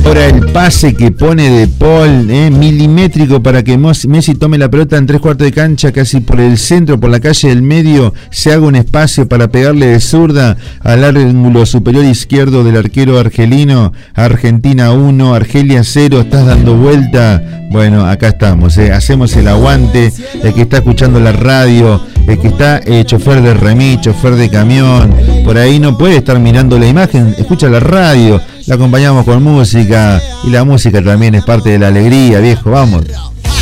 Ahora el pase que pone De Paul, milimétrico para que Messi tome la pelota en 3/4 de cancha, casi por el centro, por la calle del medio, se haga un espacio para pegarle de zurda al ángulo superior izquierdo del arquero argelino. Argentina 1, Argelia 0, estás dando vuelta. Bueno, acá estamos, hacemos el aguante. El que está escuchando la radio, el que está chofer de remis, chofer de camión, por ahí no puede estar mirando la imagen, escucha la radio, la acompañamos con música, y la música también es parte de la alegría, viejo, vamos.